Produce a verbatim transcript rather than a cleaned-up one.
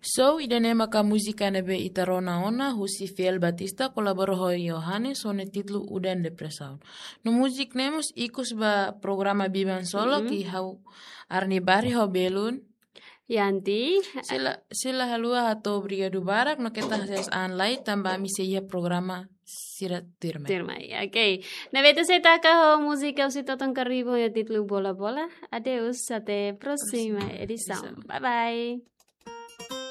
So, idanema ka muzika nebe itarona ona husi Fiel Batista kolaboro ho Johannes one titlu Udan Depressão. No muzik nemos ikus ba programa Biban Solo mm -hmm. ki hau arni bari ho belun. Yanti Sila sila halua hato brigadu barak no kita hasil anlai tambah miseia programa sirat tirma. Tirma, okay. Na vete se taka ho música usito ton karibo ya titlu bola bola. Adeus, até próxima edição. Bye bye.